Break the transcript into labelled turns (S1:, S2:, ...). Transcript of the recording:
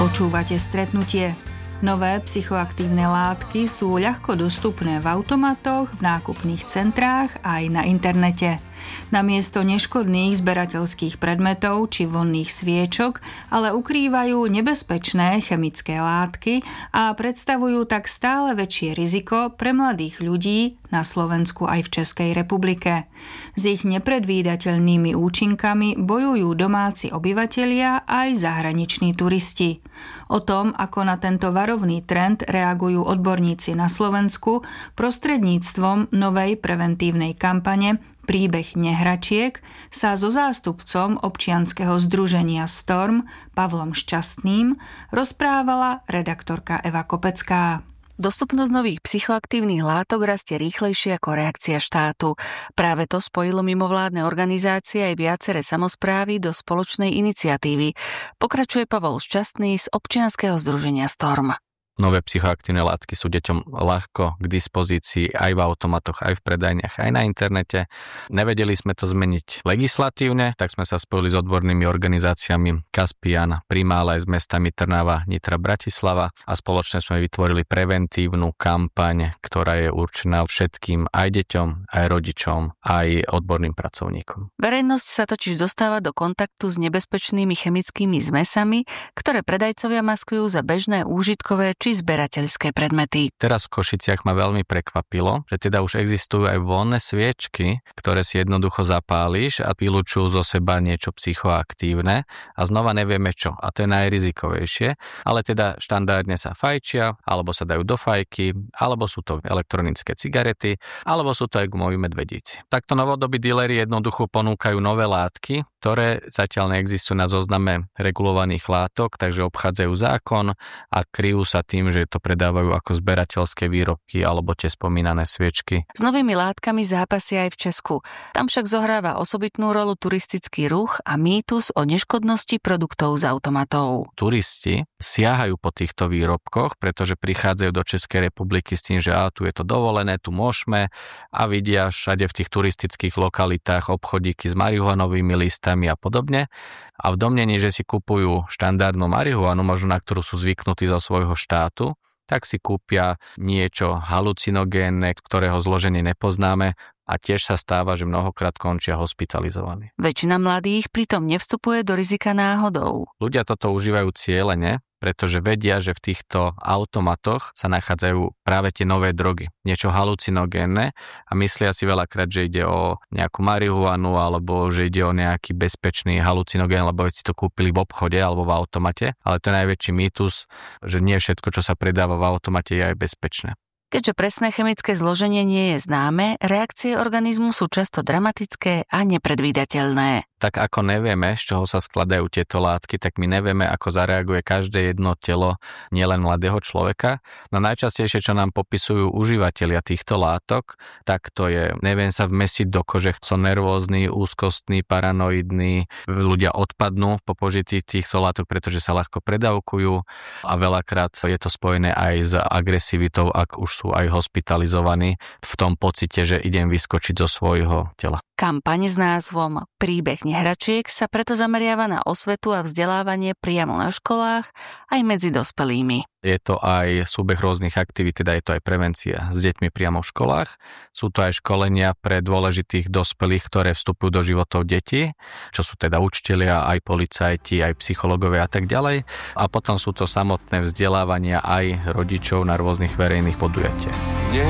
S1: Počúvate Stretnutie. Nové psychoaktívne látky sú ľahko dostupné v automatoch, v nákupných centrách aj na internete. Namiesto neškodných zberateľských predmetov či vonných sviečok ale ukrývajú nebezpečné chemické látky a predstavujú tak stále väčšie riziko pre mladých ľudí na Slovensku aj v Českej republike. S ich nepredvídateľnými účinkami bojujú domáci obyvatelia aj zahraniční turisti. O tom, ako na tento varovný trend reagujú odborníci na Slovensku prostredníctvom novej preventívnej kampane Príbeh nehračiek, sa so zástupcom občianskeho združenia Storm Pavlom Šťastným rozprávala redaktorka Eva Kopecká.
S2: Dostupnosť nových psychoaktívnych látok rastie rýchlejšie ako reakcia štátu. Práve to spojilo mimovládne organizácie aj viaceré samosprávy do spoločnej iniciatívy. Pokračuje Pavol Šťastný z občianskeho združenia Storm.
S3: Nové psychoaktívne látky sú deťom ľahko k dispozícii aj v automatoch, aj v predajniach, aj na internete. Nevedeli sme to zmeniť legislatívne, tak sme sa spojili s odbornými organizáciami Caspian, Primále s mestami Trnava, Nitra, Bratislava a spoločne sme vytvorili preventívnu kampaň, ktorá je určená všetkým, aj deťom, aj rodičom, aj odborným pracovníkom.
S2: Verejnosť sa totiž dostáva do kontaktu s nebezpečnými chemickými zmesami, ktoré predajcovia maskujú za bežné úžitkové či zberateľské predmety.
S3: Teraz v Košiciach ma veľmi prekvapilo, že teda už existujú aj voľné sviečky, ktoré si jednoducho zapáliš a vylučujú zo seba niečo psychoaktívne a znova nevieme čo. A to je najrizikovejšie, ale teda štandardne sa fajčia, alebo sa dajú do fajky, alebo sú to elektronické cigarety, alebo sú to aj gumoví medvedíci. Takto novodobí díleri jednoducho ponúkajú nové látky, ktoré zatiaľ neexistujú na zozname regulovaných látok, takže obchádzajú zákon a kryjú sa tým, že to predávajú ako zberateľské výrobky alebo tie spomínané sviečky.
S2: S novými látkami zápasia aj v Česku. Tam však zohráva osobitnú rolu turistický ruch a mýtus o neškodnosti produktov z automatov.
S3: Turisti siahajú po týchto výrobkoch, pretože prichádzajú do Českej republiky s tým, že tu je to dovolené, tu môžeme a vidia všade v tých turistických lokalitách obchodíky s marihuanovými listami a podobne. A v domnení, že si kupujú štandardnú marihuanu, možno na ktorú sú zvyknutí zo svojho štátu, tak si kúpia niečo halucinogénne, ktorého zloženie nepoznáme a tiež sa stáva, že mnohokrát končia hospitalizovaní.
S2: Väčšina mladých pritom nevstupuje do rizika náhodou.
S3: Ľudia toto užívajú cielene, pretože vedia, že v týchto automatoch sa nachádzajú práve tie nové drogy, niečo halucinogénne a myslia si veľakrát, že ide o nejakú marihuanu alebo že ide o nejaký bezpečný halucinogén, lebo si to kúpili v obchode alebo v automate, ale to je najväčší mýtus, že nie všetko, čo sa predáva v automate, je aj bezpečné.
S2: Keďže presné chemické zloženie nie je známe, reakcie organizmu sú často dramatické a nepredvídateľné.
S3: Tak ako nevieme, z čoho sa skladajú tieto látky, tak my nevieme, ako zareaguje každé jedno telo nielen mladého človeka. No najčastejšie, čo nám popisujú užívateľia týchto látok, tak to je, neviem sa vmesiť do kože, som nervózny, úzkostný, paranoidný, ľudia odpadnú po požití týchto látok, pretože sa ľahko predávkujú a veľakrát je to spojené aj s agresivitou, ak už sú aj hospitalizovaní v tom pocite, že idem vyskočiť zo svojho tela.
S2: Kampaň s názvom Príbeh nehračiek sa preto zameriava na osvetu a vzdelávanie priamo na školách aj medzi dospelými.
S3: Je to aj súbeh rôznych aktivít, teda je to aj prevencia s deťmi priamo v školách. Sú to aj školenia pre dôležitých dospelých, ktoré vstupujú do životov detí, čo sú teda učitelia, aj policajti, aj psychológovia a tak ďalej. A potom sú to samotné vzdelávania aj rodičov na rôznych verejných podujatiach.